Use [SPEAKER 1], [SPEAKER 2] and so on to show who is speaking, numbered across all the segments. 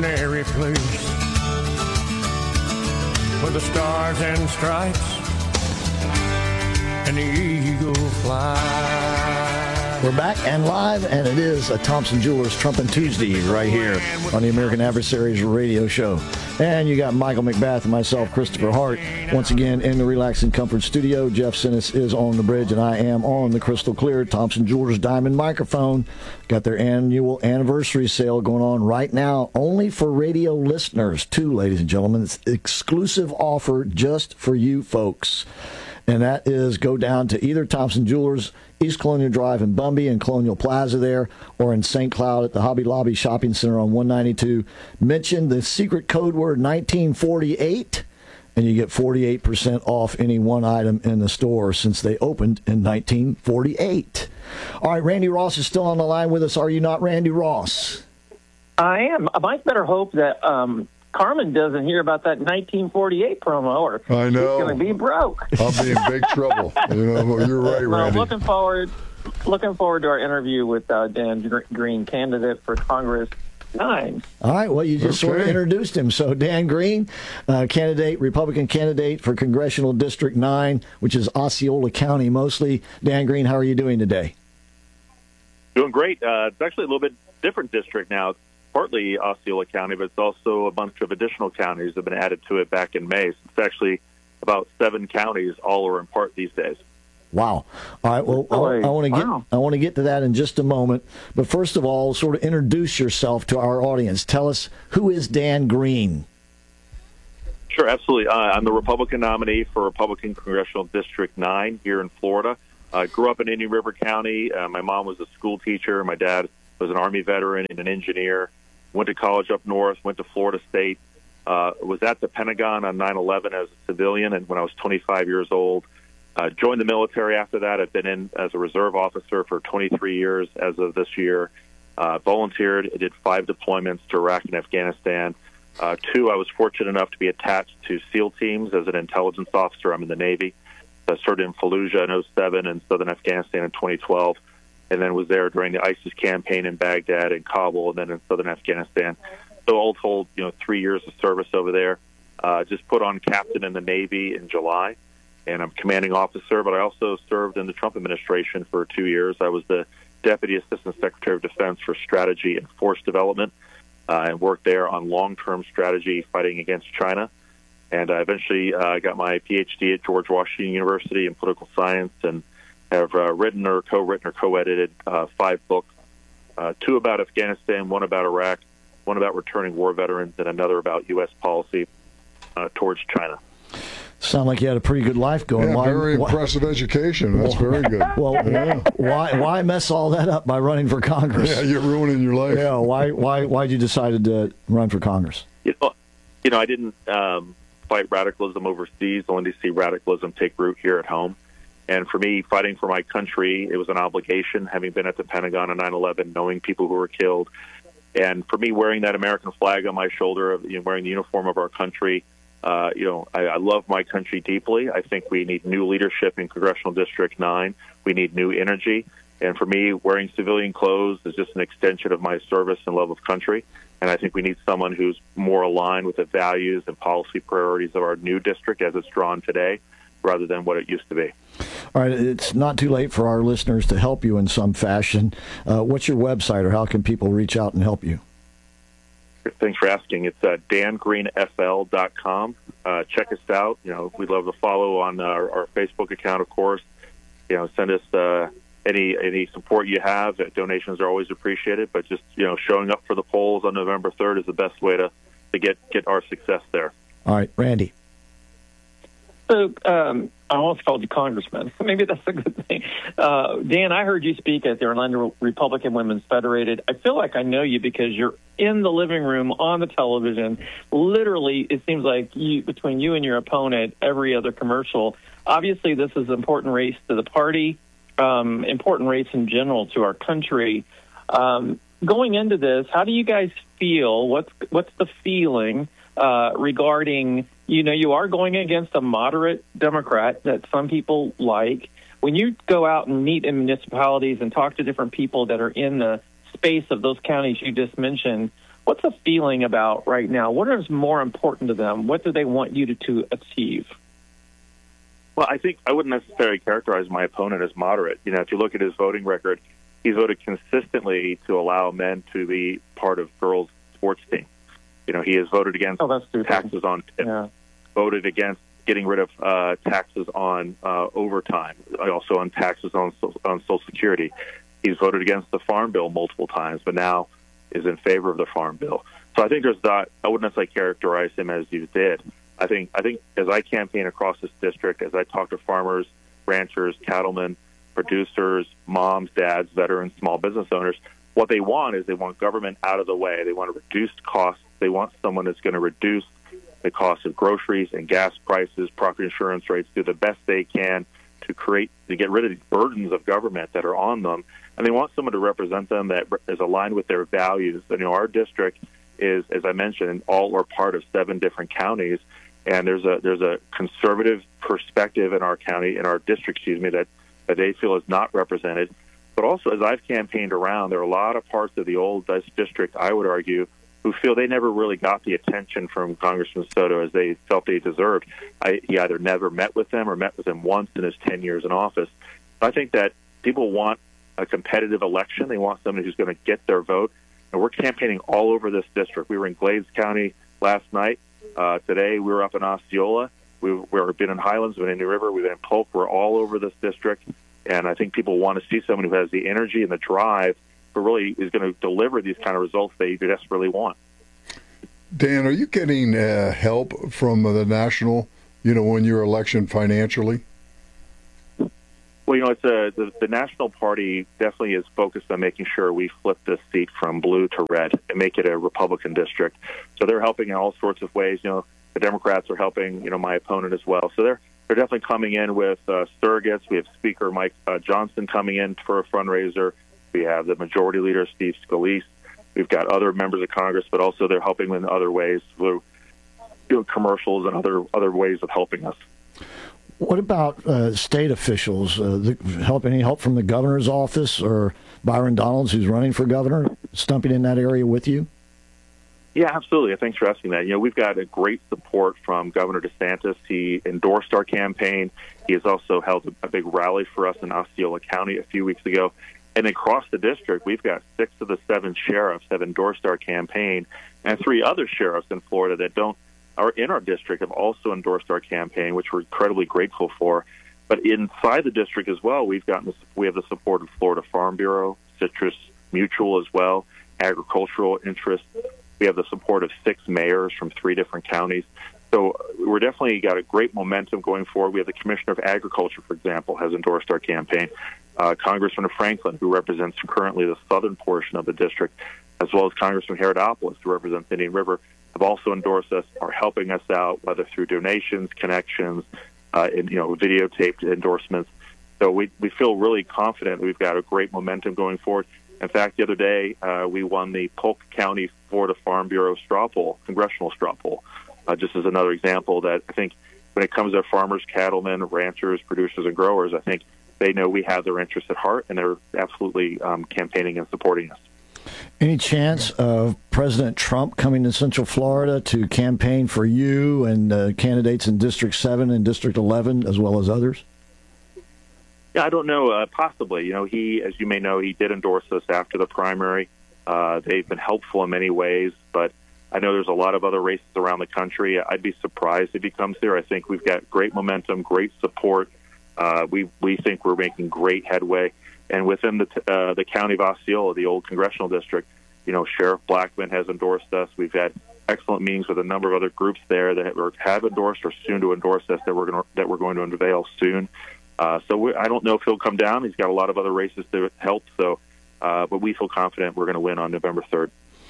[SPEAKER 1] ordinary place with the stars and stripes and the eagle fly.
[SPEAKER 2] We're back and live, and it is a Thompson Jewelers Trumpin' Tuesday right here on the American Adversaries radio show. And you got Michael McBath and myself, Christopher Hart, once again in the Relax and Comfort studio. Jeff Sinnis is on the bridge, and I am on the crystal clear Thompson Jewelers Diamond microphone. Got their annual anniversary sale going on right now, only for radio listeners, too, ladies and gentlemen. It's an exclusive offer just for you folks. And that is go down to either Thompson Jewelers, East Colonial Drive in Bumby and Colonial Plaza there, or in St. Cloud at the Hobby Lobby Shopping Center on 192. Mention the secret code word 1948, and you get 48% off any one item in the store since they opened in 1948. All right, Randy Ross is still on the line with us. Are you not, Randy Ross?
[SPEAKER 3] I am. I might better hope that Carmen doesn't hear about that 1948 promo, or
[SPEAKER 4] I know.
[SPEAKER 3] he's going to be broke.
[SPEAKER 4] I'll be in big trouble. You're right,
[SPEAKER 3] Well,
[SPEAKER 4] Randy.
[SPEAKER 3] looking forward to our interview with Dan Green, candidate for Congress 9.
[SPEAKER 2] All right, well, you just sort of introduced him. So Dan Green, Republican candidate for Congressional District 9, which is Osceola County mostly. Dan Green, how are you doing today?
[SPEAKER 5] Doing great. It's actually a little bit different district now. It's partly Osceola County, but it's also a bunch of additional counties that have been added to it back in May. So it's actually about 7 counties, all are in part these days.
[SPEAKER 2] Wow. All right. Well, I want to get to that in just a moment. But first of all, sort of introduce yourself to our audience. Tell us, who is Dan Green?
[SPEAKER 5] Sure, absolutely. I'm the Republican nominee for Republican Congressional District 9 here in Florida. I grew up in Indian River County. My mom was a school teacher. My dad was an Army veteran and an engineer. Went to college up north, went to Florida State, was at the Pentagon on 9/11 as a civilian, and when I was 25 years old, joined the military after that. I've been in as a reserve officer for 23 years as of this year. Volunteered, did 5 deployments to Iraq and Afghanistan. 2, I was fortunate enough to be attached to SEAL teams as an intelligence officer. I'm in the Navy. I served in Fallujah in 2007 and southern Afghanistan in 2012. And then was there during the ISIS campaign in Baghdad and Kabul, and then in southern Afghanistan. So all told, 3 years of service over there. Just put on captain in the Navy in July, and I'm commanding officer. But I also served in the Trump administration for 2 years. I was the Deputy Assistant Secretary of Defense for Strategy and Force Development, and worked there on long-term strategy fighting against China. And I eventually got my PhD at George Washington University in political science, and have written or co-written or co-edited 5 books, 2 about Afghanistan, 1 about Iraq, 1 about returning war veterans, and another about U.S. policy towards China.
[SPEAKER 2] Sound like you had a pretty good life going.
[SPEAKER 4] Yeah, very impressive education. That's very good.
[SPEAKER 2] Well, why mess all that up by running for Congress?
[SPEAKER 4] Yeah, you're ruining your life.
[SPEAKER 2] Yeah, why'd you decide to run for Congress?
[SPEAKER 5] I didn't fight radicalism overseas. I wanted to see radicalism take root here at home. And for me, fighting for my country, it was an obligation, having been at the Pentagon on 9/11, knowing people who were killed. And for me, wearing that American flag on my shoulder, wearing the uniform of our country, I love my country deeply. I think we need new leadership in Congressional District 9. We need new energy. And for me, wearing civilian clothes is just an extension of my service and love of country. And I think we need someone who's more aligned with the values and policy priorities of our new district as it's drawn today, rather than what it used to be.
[SPEAKER 2] All right, it's not too late for our listeners to help you in some fashion. What's your website, or how can people reach out and help you?
[SPEAKER 5] Thanks for asking. It's dangreenfl.com. Check us out. We'd love to follow on our Facebook account, of course. Send us any support you have. Donations are always appreciated, but just showing up for the polls on November 3rd is the best way to get our success there.
[SPEAKER 2] All right, Randy.
[SPEAKER 3] So I almost called you Congressman. Maybe that's a good thing. Dan, I heard you speak at the Orlando Republican Women's Federated. I feel like I know you because you're in the living room on the television. Literally, it seems like between you and your opponent, every other commercial. Obviously, this is an important race to the party, important race in general to our country. Going into this, how do you guys feel? What's the feeling regarding, you are going against a moderate Democrat that some people like. When you go out and meet in municipalities and talk to different people that are in the space of those counties you just mentioned, What's the feeling about right now? What is more important to them? What do they want you to achieve?
[SPEAKER 5] Well, I think I wouldn't necessarily characterize my opponent as moderate. If you look at his voting record, he's voted consistently to allow men to be part of girls' sports teams. He has voted against taxes on tips, voted against getting rid of taxes on overtime, also on taxes on Social Security. He's voted against the Farm Bill multiple times, but now is in favor of the Farm Bill. So I think there's that. I wouldn't necessarily characterize him as you did. I think as I campaign across this district, as I talk to farmers, ranchers, cattlemen, producers, moms, dads, veterans, small business owners, what they want is they want government out of the way. They want a reduced cost. They want someone that's going to reduce the cost of groceries and gas prices, property insurance rates, do the best they can to get rid of these burdens of government that are on them. And they want someone to represent them that is aligned with their values. And, our district is, as I mentioned, all or part of 7 different counties. And there's a conservative perspective in our county, in our district, that they feel is not represented. But also, as I've campaigned around, there are a lot of parts of the old district, I would argue, who feel they never really got the attention from Congressman Soto as they felt they deserved. He either never met with them or met with them once in his 10 years in office. I think that people want a competitive election. They want somebody who's going to get their vote. And we're campaigning all over this district. We were in Glades County last night. Today, we were up in Osceola. We've been in Highlands, we've been in New River, we've been in Polk. We're all over this district. And I think people want to see someone who has the energy and the drive who really is going to deliver these kind of results they desperately want.
[SPEAKER 4] Dan, are you getting help from the national, when your election financially?
[SPEAKER 5] Well, it's the National Party definitely is focused on making sure we flip this seat from blue to red and make it a Republican district. So they're helping in all sorts of ways. The Democrats are helping, my opponent as well. So they're definitely coming in with surrogates. We have Speaker Mike Johnson coming in for a fundraiser. We have the Majority Leader, Steve Scalise. We've got other members of Congress, but also they're helping in other ways through commercials and other ways of helping us.
[SPEAKER 2] What about state officials? Any help from the governor's office or Byron Donalds, who's running for governor, stumping in that area with you?
[SPEAKER 5] Yeah, absolutely. Thanks for asking that. We've got a great support from Governor DeSantis. He endorsed our campaign. He has also held a big rally for us in Osceola County a few weeks ago. And across the district, we've got 6 of the 7 sheriffs have endorsed our campaign, and 3 other sheriffs in Florida that are in our district have also endorsed our campaign, which we're incredibly grateful for. But inside the district as well, we have the support of Florida Farm Bureau, Citrus Mutual as well, agricultural interests. We have the support of 6 mayors from 3 different counties. So we're definitely got a great momentum going forward. We have the Commissioner of Agriculture, for example, has endorsed our campaign. Congressman Franklin, who represents currently the southern portion of the district, as well as Congressman Herodopoulos, who represents Indian River, have also endorsed us, are helping us out, whether through donations, connections, and videotaped endorsements. So we feel really confident that we've got a great momentum going forward. In fact, the other day we won the Polk County Florida Farm Bureau straw poll, congressional straw poll, just as another example that I think when it comes to farmers, cattlemen, ranchers, producers, and growers, I think they know we have their interests at heart, and they're absolutely campaigning and supporting us.
[SPEAKER 2] Any chance of President Trump coming to Central Florida to campaign for you and candidates in District 7 and District 11, as well as others?
[SPEAKER 5] Yeah, I don't know. Possibly. He, as you may know, he did endorse us after the primary. They've been helpful in many ways, but I know there's a lot of other races around the country. I'd be surprised if he comes here. I think we've got great momentum, great support. We think we're making great headway. And within the county of Osceola, the old congressional district, Sheriff Blackman has endorsed us. We've had excellent meetings with a number of other groups there that have endorsed or soon to endorse us that we're going to unveil soon. So I don't know if he'll come down. He's got a lot of other races to help. So, but we feel confident we're going to win on November 3rd.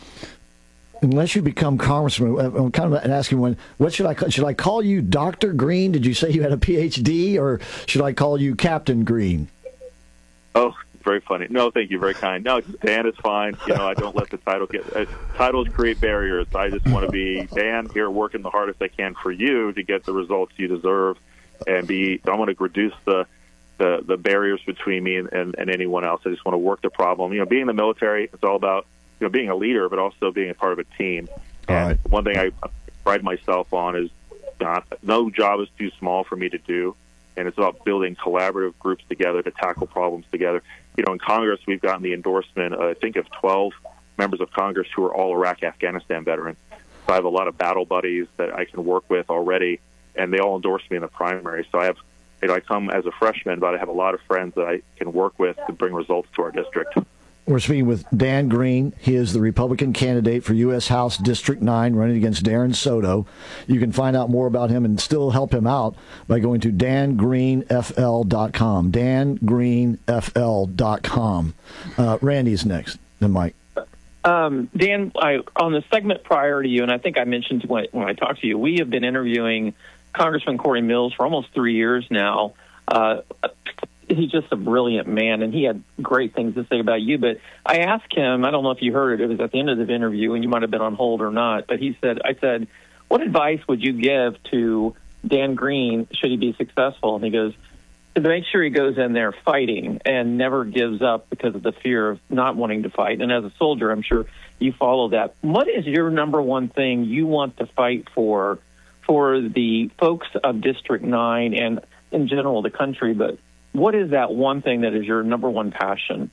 [SPEAKER 2] Unless you become congressman, I'm kind of asking what should I call you Dr. Green? Did you say you had a PhD, or should I call you Captain Green?
[SPEAKER 5] Oh, very funny. No, thank you. Very kind. No, Dan is fine. I don't let the title titles create barriers. I just want to be Dan here working the hardest I can for you to get the results you deserve, and I want to reduce the barriers between me and anyone else. I just want to work the problem. Being in the military, it's all about being a leader, but also being a part of a team. And
[SPEAKER 2] right.
[SPEAKER 5] One thing I pride myself on is no job is too small for me to do, and it's about building collaborative groups together to tackle problems together. In Congress, we've gotten the endorsement, I think, of 12 members of Congress who are all Iraq, Afghanistan veterans. So I have a lot of battle buddies that I can work with already, and they all endorse me in the primary. So I come as a freshman, but I have a lot of friends that I can work with to bring results to our district.
[SPEAKER 2] We're speaking with Dan Green. He is the Republican candidate for U.S. House District 9, running against Darren Soto. You can find out more about him and still help him out by going to dangreenfl.com. dangreenfl.com. Randy's next, then Mike.
[SPEAKER 3] Dan, on the segment prior to you, and I think I mentioned when I talked to you, we have been interviewing Congressman Corey Mills for almost 3 years now. He's just a brilliant man, and he had great things to say about you. But I asked him, I don't know if you heard it, it was at the end of the interview, and you might have been on hold or not, but I said, what advice would you give to Dan Green should he be successful? And he goes, to make sure he goes in there fighting and never gives up because of the fear of not wanting to fight. And as a soldier, I'm sure you follow that. What is your number one thing you want to fight for the folks of District 9 and in general the country, but what is that one thing that is your number one passion?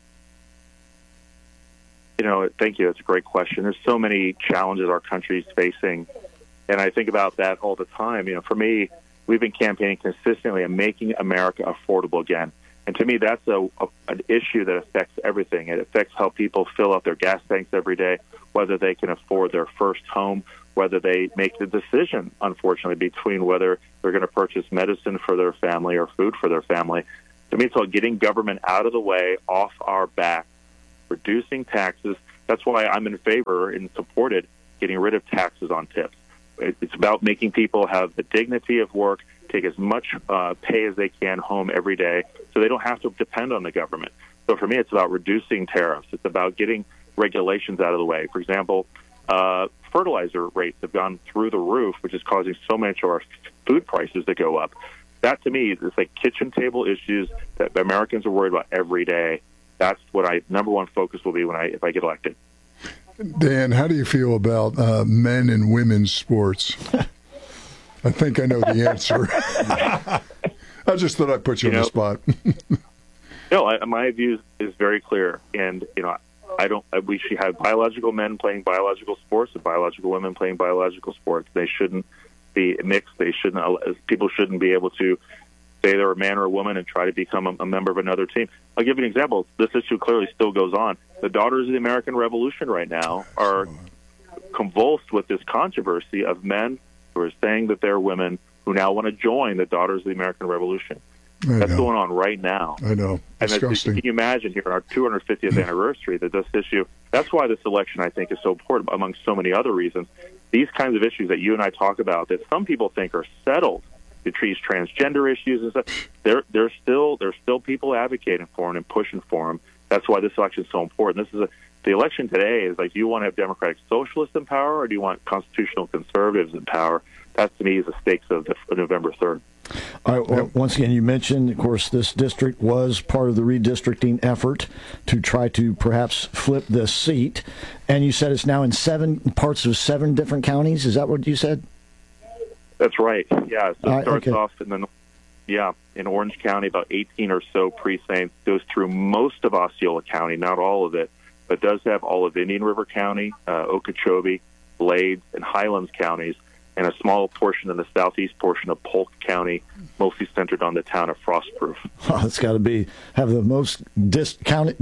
[SPEAKER 5] Thank you. That's a great question. There's so many challenges our country is facing, and I think about that all the time. For me, we've been campaigning consistently on making America affordable again. And to me, that's an issue that affects everything. It affects how people fill up their gas tanks every day, whether they can afford their first home, whether they make the decision, unfortunately, between whether they're going to purchase medicine for their family or food for their family. To me, it's about getting government out of the way, off our back, reducing taxes. That's why I'm in favor and supported getting rid of taxes on tips. It's about making people have the dignity of work, take as much pay as they can home every day so they don't have to depend on the government. So for me, it's about reducing tariffs. It's about getting regulations out of the way. For example, fertilizer rates have gone through the roof, which is causing so much of our food prices to go up. That, to me, is like kitchen table issues that Americans are worried about every day. That's what my number one focus will be if I get elected.
[SPEAKER 4] Dan, how do you feel about men and women's sports? I think I know the answer. I just thought I'd put you on the spot.
[SPEAKER 5] No, my view is very clear, and we should have biological men playing biological sports and biological women playing biological sports. They shouldn't be mixed. People shouldn't be able to say they're a man or a woman and try to become a member of another team. I'll give you an example. This issue clearly still goes on. The Daughters of the American Revolution right now are convulsed with this controversy of men who are saying that they're women who now want to join the Daughters of the American Revolution. That's going on right now.
[SPEAKER 4] I know. Disgusting.
[SPEAKER 5] Can you imagine here on our 250th anniversary that this issue, that's why this election, I think, is so important, among so many other reasons. These kinds of issues that you and I talk about that some people think are settled, the transgender issues and stuff, there's still people advocating for them and pushing for them. That's why this election is so important. The election today is like, do you want to have democratic socialists in power or do you want constitutional conservatives in power? That, to me, is the stakes of November 3rd.
[SPEAKER 2] All right. Well, once again, you mentioned, of course, this district was part of the redistricting effort to try to perhaps flip this seat. And you said it's now in 7 parts of 7 different counties. Is that what you said?
[SPEAKER 5] That's right. Yeah. So it starts off in Orange County, about 18 or so precincts, goes through most of Osceola County, not all of it, but does have all of Indian River County, Okeechobee, Blades, and Highlands counties, and a small portion in the southeast portion of Polk County, mostly centered on the town of Frostproof.
[SPEAKER 2] Oh, it's got to have the most counties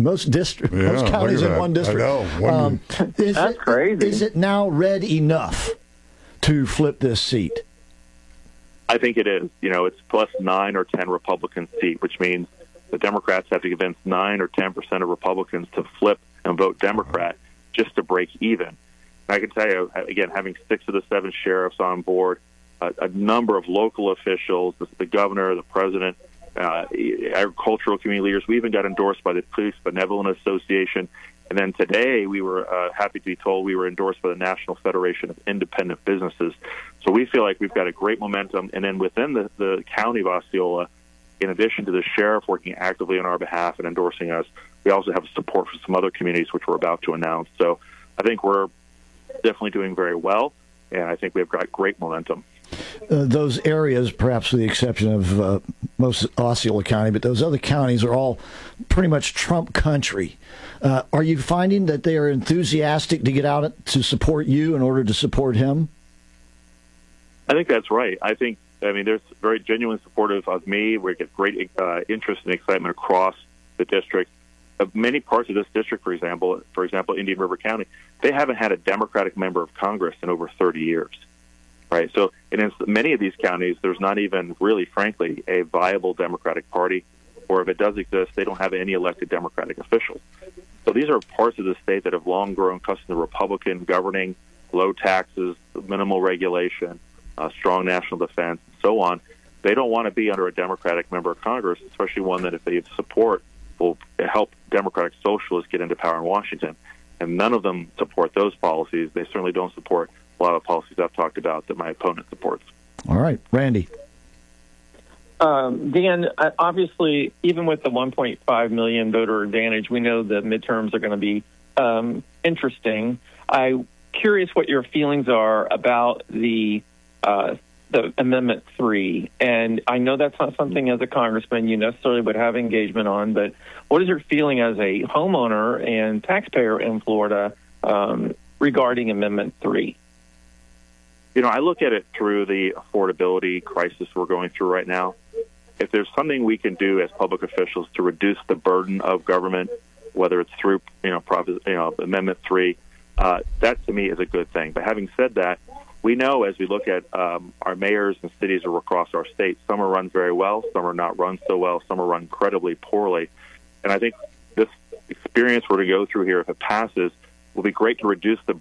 [SPEAKER 2] in one district.
[SPEAKER 4] I know.
[SPEAKER 3] That's crazy.
[SPEAKER 2] Is it now red enough to flip this seat?
[SPEAKER 5] I think it is. It's plus 9 or 10 Republican seat, which means the Democrats have to convince 9 or 10% of Republicans to flip and vote Democrat just to break even. I can tell you, again, having 6 of the 7 sheriffs on board, a number of local officials, the governor, the president, agricultural community leaders. We even got endorsed by the Police Benevolent Association. And then today we were happy to be told we were endorsed by the National Federation of Independent Businesses. So we feel like we've got a great momentum. And then within the county of Osceola, in addition to the sheriff working actively on our behalf and endorsing us, we also have support from some other communities, which we're about to announce. So I think we're definitely doing very well, and I think we've got great momentum.
[SPEAKER 2] Those areas, perhaps with the exception of most Osceola County, but those other counties are all pretty much Trump country. Are you finding that they are enthusiastic to get out to support you in order to support him?
[SPEAKER 5] I think that's right. I mean, there's very genuine supportive of me. We get great interest and excitement across the district. Many parts of this district, for example, Indian River County, they haven't had a Democratic member of Congress in over 30 years. Right. So in many of these counties, there's not even really, frankly, a viable Democratic Party, or if it does exist, they don't have any elected Democratic officials. So these are parts of the state that have long grown accustomed to Republican governing, low taxes, minimal regulation, strong national defense, and so on. They don't want to be under a Democratic member of Congress, especially one that if they support will help Democratic socialists get into power in Washington. And none of them support those policies. They certainly don't support a lot of policies I've talked about that my opponent supports.
[SPEAKER 2] All right. Randy.
[SPEAKER 3] Dan, obviously, even with the 1.5 million voter advantage, we know the midterms are going to be interesting. I'm curious what your feelings are about the Amendment 3. And I know that's not something as a congressman you necessarily would have engagement on, but what is your feeling as a homeowner and taxpayer in Florida regarding Amendment 3?
[SPEAKER 5] I look at it through the affordability crisis we're going through right now. If there's something we can do as public officials to reduce the burden of government, whether it's through Amendment 3, that to me is a good thing. But having said that, we know as we look at our mayors and cities across our state, some are run very well, some are not run so well, some are run incredibly poorly. And I think this experience we're to go through here, if it passes, will be great to reduce the